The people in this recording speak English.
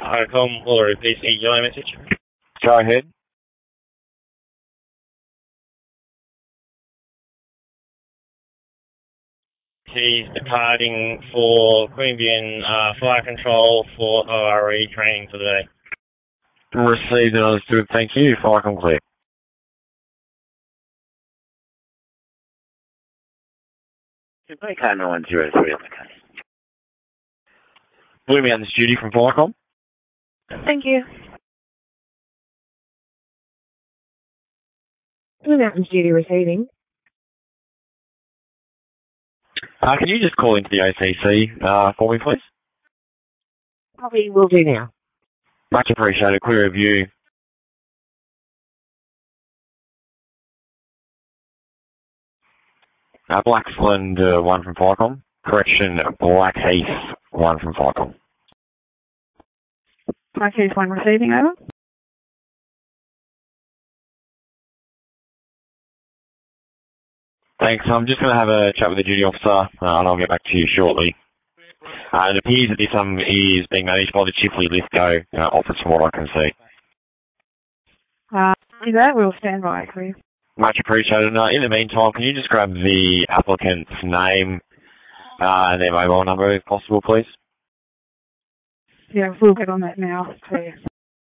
Home will repeat the join message. Go ahead. He's departing for Queanbeyan Fire Control for ORE training today. Received and understood. Thank you. Fire complete. Goodbye, Cardinal 103 on the case. Blue Mountains Judy from Firecom. Thank you. Blue Mountains Judy receiving. Can you just call into the OCC for me, please? Probably will do now. Much appreciated. Clear review. Blacksland 1 from Firecom. Correction, Blackheath 1 from Firecom. Blackheath 1 receiving, over. Thanks. I'm just going to have a chat with the duty officer and I'll get back to you shortly. It appears that this is being managed by the Chifley Lithgow office from what I can see. Is that? We'll stand by for you. Much appreciated. In the meantime, can you just grab the applicant's name and their mobile number if possible, please? Yeah, we'll get on that now.